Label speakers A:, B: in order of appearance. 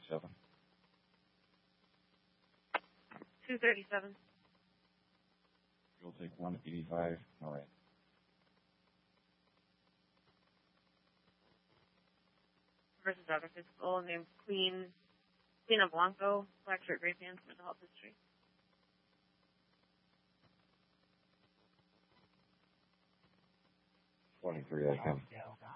A: 237.
B: 237.
A: You'll take 185. All right.
B: Versus other physical named Queen Blanco, black shirt, gray pants, mental health history.
A: 23, I can.